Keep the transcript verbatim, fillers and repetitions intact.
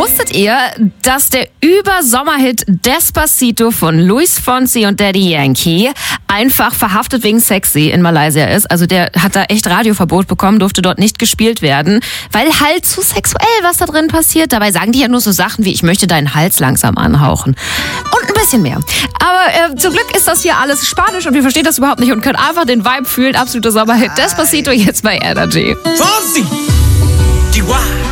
Wusstet ihr, dass der Übersommerhit Despacito von Luis Fonsi und Daddy Yankee einfach verhaftet wegen Sexy in Malaysia ist? Also der hat da echt Radioverbot bekommen, durfte dort nicht gespielt werden, weil halt zu sexuell was da drin passiert. Dabei sagen die ja nur so Sachen wie, ich möchte deinen Hals langsam anhauchen. Und ein bisschen mehr. Aber äh, zum Glück ist das hier alles Spanisch und wir verstehen das überhaupt nicht und können einfach den Vibe fühlen. Absoluter Sommerhit Despacito jetzt bei Energy. Fonsi! Chihuahua!